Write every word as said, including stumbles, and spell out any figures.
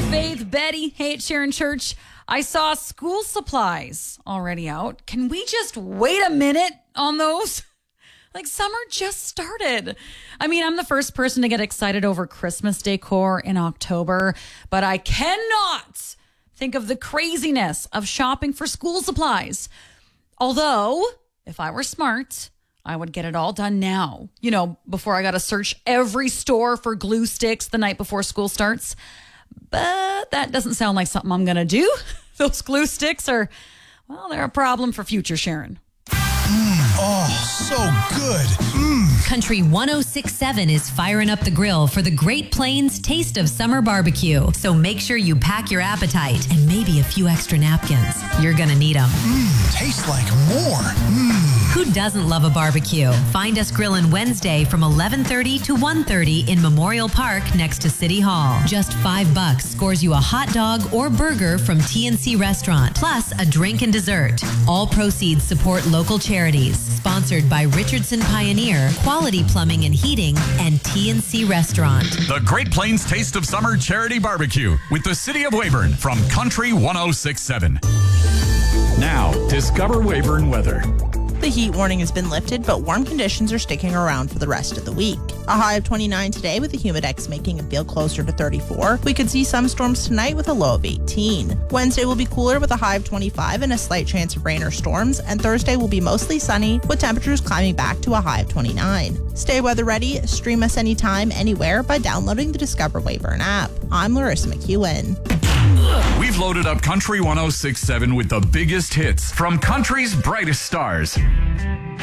Faith, Betty, hey, it's Sharon Church. I saw school supplies already out. Can we just wait a minute on those? Like, summer just started. I mean, I'm the first person to get excited over Christmas decor in October, but I cannot think of the craziness of shopping for school supplies. Although, if I were smart, I would get it all done now. You know, before I got to search every store for glue sticks the night before school starts. But that doesn't sound like something I'm going to do. Those glue sticks are, well, they're a problem for future Sharon. Mm, oh, so good. Mm. Country one oh six point seven is firing up the grill for the Great Plains Taste of Summer Barbecue. So make sure you pack your appetite and maybe a few extra napkins. You're going to need them. Mm, tastes like more. Mm. Who doesn't love a barbecue? Find us grilling Wednesday from eleven thirty to one thirty in Memorial Park next to City Hall. Just five bucks scores you a hot dog or burger from T N C Restaurant, plus a drink and dessert. All proceeds support local charities. Sponsored by Richardson Pioneer, Quality Plumbing and Heating, and T N C Restaurant. The Great Plains Taste of Summer Charity Barbecue with the City of Weyburn from Country one oh six point seven. Now, discover Weyburn weather. The heat warning has been lifted, but warm conditions are sticking around for the rest of the week. A high of twenty-nine today with the humidex making it feel closer to thirty-four. We could see some storms tonight with a low of eighteen. Wednesday will be cooler with a high of twenty-five and a slight chance of rain or storms, and Thursday will be mostly sunny with temperatures climbing back to a high of twenty-nine. Stay weather ready. Stream us anytime, anywhere by downloading the Discover Weyburn app. I'm Larissa McEwen. We've loaded up Country one oh six point seven with the biggest hits from country's brightest stars.